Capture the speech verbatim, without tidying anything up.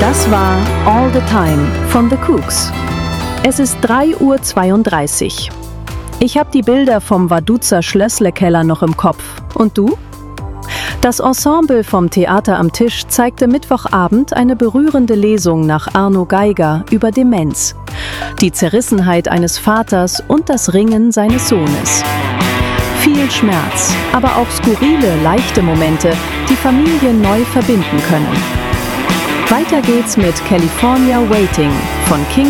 Das war All the Time von The Kooks. Es ist drei Uhr zweiunddreißig. Ich habe die Bilder vom Waduzer Schlössle-Keller noch im Kopf. Und du? Das Ensemble vom Theater am Tisch zeigte Mittwochabend eine berührende Lesung nach Arno Geiger über Demenz, die Zerrissenheit eines Vaters und das Ringen seines Sohnes. Viel Schmerz, aber auch skurrile, leichte Momente, die Familien neu verbinden können. Weiter geht's mit California Waiting von King